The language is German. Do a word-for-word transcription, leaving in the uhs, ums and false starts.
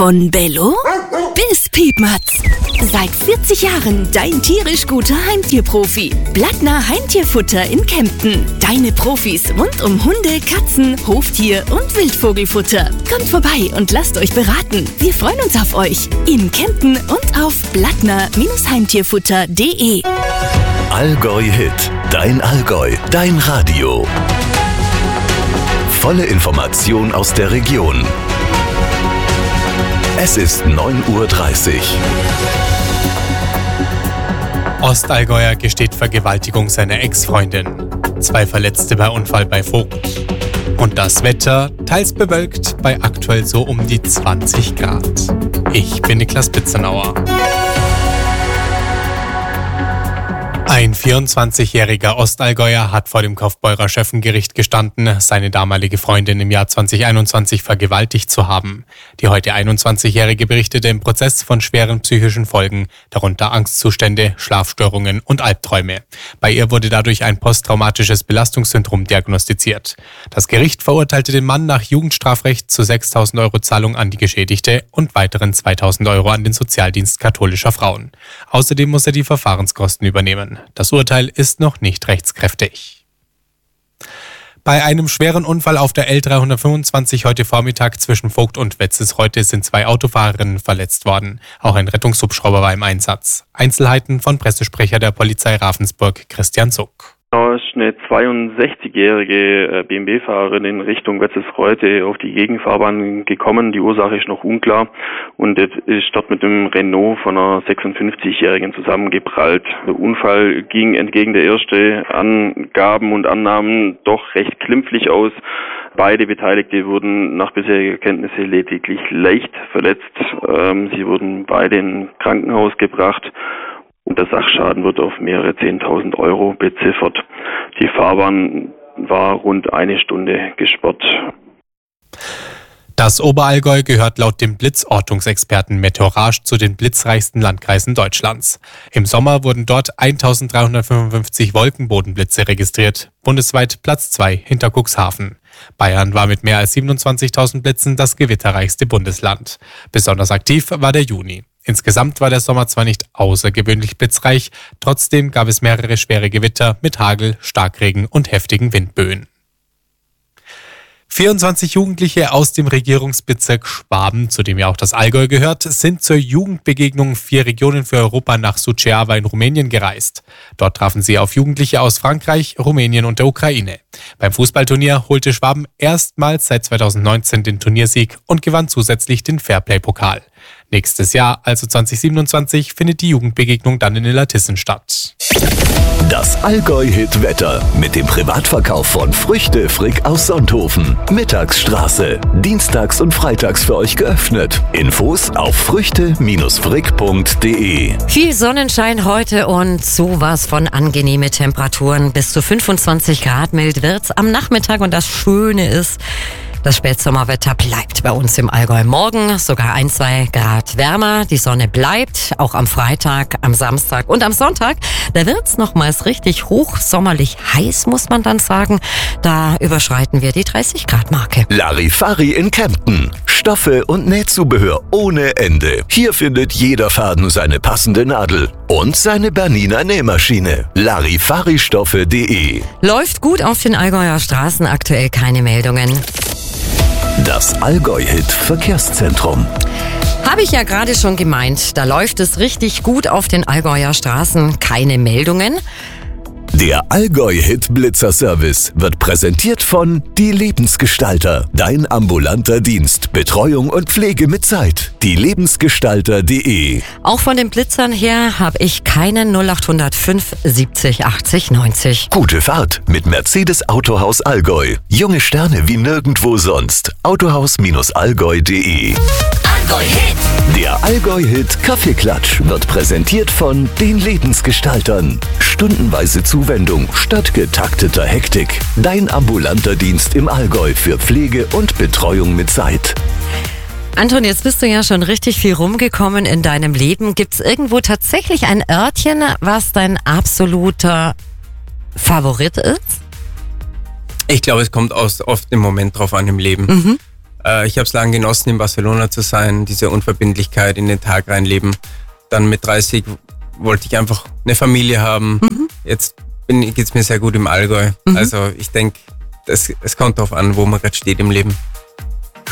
Von Bello bis Piepmatz. Seit vierzig Jahren dein tierisch guter Heimtierprofi. Blattner Heimtierfutter in Kempten. Deine Profis rund um Hunde, Katzen, Hoftier und Wildvogelfutter. Kommt vorbei und lasst euch beraten. Wir freuen uns auf euch. In Kempten und auf blattner Heimtierfutter punkt de. Allgäu Hit. Dein Allgäu. Dein Radio. Volle Information aus der Region. Es ist neun Uhr dreißig. Ostallgäuer gesteht Vergewaltigung seiner Ex-Freundin. Zwei Verletzte bei Unfall bei Vogt. Und das Wetter, teils bewölkt, bei aktuell so um die zwanzig Grad. Ich bin Niklas Pitzenauer. Ein vierundzwanzigjähriger Ostallgäuer hat vor dem Kaufbeurer Schöffengericht gestanden, seine damalige Freundin im Jahr zwanzig einundzwanzig vergewaltigt zu haben. Die heute einundzwanzigjährige berichtete im Prozess von schweren psychischen Folgen, darunter Angstzustände, Schlafstörungen und Albträume. Bei ihr wurde dadurch ein posttraumatisches Belastungssyndrom diagnostiziert. Das Gericht verurteilte den Mann nach Jugendstrafrecht zu sechstausend Euro Zahlung an die Geschädigte und weiteren zweitausend Euro an den Sozialdienst katholischer Frauen. Außerdem muss er die Verfahrenskosten übernehmen. Das Urteil ist noch nicht rechtskräftig. Bei einem schweren Unfall auf der L dreihundertfünfundzwanzig heute Vormittag zwischen Vogt und Wetzelsreute sind zwei Autofahrerinnen verletzt worden. Auch ein Rettungshubschrauber war im Einsatz. Einzelheiten von Pressesprecher der Polizei Ravensburg, Christian Zuck. Da ist eine zweiundsechzigjährige B M W-Fahrerin in Richtung Wetzelsreute auf die Gegenfahrbahn gekommen. Die Ursache ist noch unklar und ist dort mit dem Renault von einer sechsundfünfzigjährigen zusammengeprallt. Der Unfall ging entgegen der ersten Angaben und Annahmen doch recht glimpflich aus. Beide Beteiligte wurden nach bisheriger Kenntnisse lediglich leicht verletzt. Sie wurden beide in ein Krankenhaus gebracht. Und der Sachschaden wird auf mehrere zehntausend Euro beziffert. Die Fahrbahn war rund eine Stunde gesperrt. Das Oberallgäu gehört laut dem Blitzortungsexperten Meteorage zu den blitzreichsten Landkreisen Deutschlands. Im Sommer wurden dort eintausenddreihundertfünfundfünfzig Wolkenbodenblitze registriert, bundesweit Platz zwei hinter Cuxhaven. Bayern war mit mehr als siebenundzwanzigtausend Blitzen das gewitterreichste Bundesland. Besonders aktiv war der Juni. Insgesamt war der Sommer zwar nicht außergewöhnlich blitzreich, trotzdem gab es mehrere schwere Gewitter mit Hagel, Starkregen und heftigen Windböen. vierundzwanzig Jugendliche aus dem Regierungsbezirk Schwaben, zu dem ja auch das Allgäu gehört, sind zur Jugendbegegnung Vier Regionen für Europa nach Suceava in Rumänien gereist. Dort trafen sie auf Jugendliche aus Frankreich, Rumänien und der Ukraine. Beim Fußballturnier holte Schwaben erstmals seit zweitausendneunzehn den Turniersieg und gewann zusätzlich den Fairplay-Pokal. Nächstes Jahr, also zwanzig siebenundzwanzig, findet die Jugendbegegnung dann in Illertissen statt. Das Allgäu-Hit-Wetter mit dem Privatverkauf von Früchte Frick aus Sonthofen. Mittagsstraße. Dienstags und freitags für euch geöffnet. Infos auf früchte frick punkt de. Viel Sonnenschein heute und sowas von angenehme Temperaturen. Bis zu fünfundzwanzig Grad mild wird's am Nachmittag und das Schöne ist, das Spätsommerwetter bleibt bei uns im Allgäu. Morgen sogar ein, zwei Grad wärmer. Die Sonne bleibt, auch am Freitag, am Samstag und am Sonntag. Da wird's nochmals richtig hochsommerlich heiß, muss man dann sagen. Da überschreiten wir die dreißig Grad Marke. Larifari in Kempten. Stoffe und Nähzubehör ohne Ende. Hier findet jeder Faden seine passende Nadel und seine Bernina Nähmaschine. Larifari-Stoffe punkt de. Läuft gut auf den Allgäuer Straßen, aktuell keine Meldungen. Das Allgäu-Hit Verkehrszentrum. Habe ich ja gerade schon gemeint, da läuft es richtig gut auf den Allgäuer Straßen, keine Meldungen. Der Allgäu-Hit Blitzer-Service wird präsentiert von Die Lebensgestalter. Dein ambulanter Dienst, Betreuung und Pflege mit Zeit. Die Lebensgestalter punkt de. Auch von den Blitzern her habe ich keinen null acht null fünf siebzig achtzig neunzig. Gute Fahrt mit Mercedes Autohaus Allgäu. Junge Sterne wie nirgendwo sonst. autohaus allgäu punkt de. Allgäu-Hit. Der Allgäu-Hit Kaffeeklatsch wird präsentiert von den Lebensgestaltern. Stundenweise Zuwendung statt getakteter Hektik. Dein ambulanter Dienst im Allgäu für Pflege und Betreuung mit Zeit. Anton, jetzt bist du ja schon richtig viel rumgekommen in deinem Leben. Gibt es irgendwo tatsächlich ein Örtchen, was dein absoluter Favorit ist? Ich glaube, es kommt aus, oft im Moment drauf an im Leben. Mhm. Äh, ich habe es lange genossen, in Barcelona zu sein, diese Unverbindlichkeit in den Tag reinleben. Dann mit dreißig wollte ich einfach eine Familie haben. Mhm. Jetzt geht es mir sehr gut im Allgäu. Mhm. Also ich denke, es kommt darauf an, wo man gerade steht im Leben.